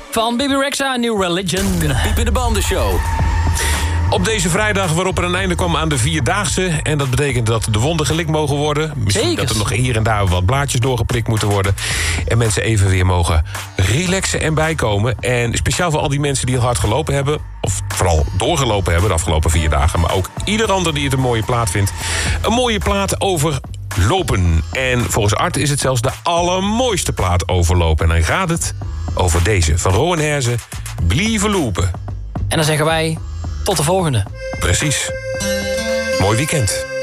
van Bibi Rexha, New Religion. Piep in de Bandenshow. Op deze vrijdag waarop er een einde kwam aan de Vierdaagse. En dat betekent dat de wonden gelikt mogen worden. Misschien Zeker. dat er nog hier en daar wat blaadjes doorgeprikt moeten worden. En mensen even weer mogen relaxen en bijkomen. En speciaal voor al die mensen die heel hard gelopen hebben. Of vooral doorgelopen hebben de afgelopen 4 dagen. Maar ook ieder ander die het een mooie plaat vindt. Een mooie plaat over lopen. En volgens Art is het zelfs de allermooiste plaat over lopen. En dan gaat het over deze van Rowan Herzen. Blijven lopen. En dan zeggen wij, tot de volgende. Precies. Mooi weekend.